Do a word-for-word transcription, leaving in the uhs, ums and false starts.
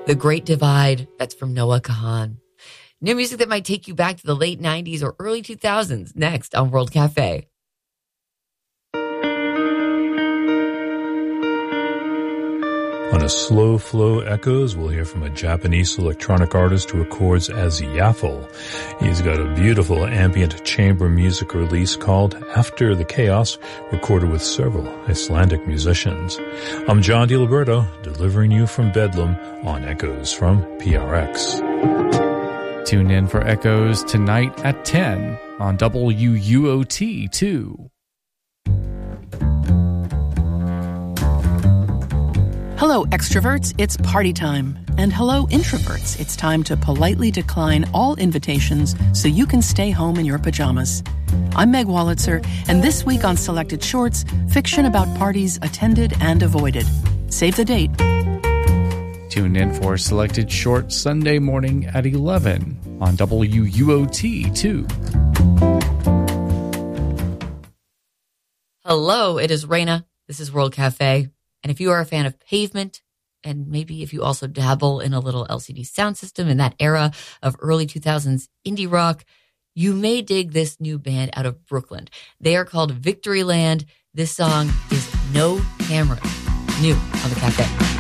The Great Divide, that's from Noah Kahan. New music that might take you back to the late nineties or early two thousands, next on World Cafe. On a Slow Flow Echoes, we'll hear from a Japanese electronic artist who records as Yaffle. He's got a beautiful ambient chamber music release called After the Chaos, recorded with several Icelandic musicians. I'm John DiLiberto, delivering you from Bedlam on Echoes from P R X. Tune in for Echoes tonight at ten on W U O T two. Hello, extroverts. It's party time. And hello, introverts. It's time to politely decline all invitations so you can stay home in your pajamas. I'm Meg Wolitzer, and this week on Selected Shorts, fiction about parties attended and avoided. Save the date. Tune in for Selected Shorts Sunday morning at eleven on W U O T two. Hello, it is Raina. This is World Cafe. And if you are a fan of Pavement, and maybe if you also dabble in a little L C D sound system in that era of early two thousands indie rock, you may dig this new band out of Brooklyn. They are called Victoryland. This song is No Camera, new on the Cafe.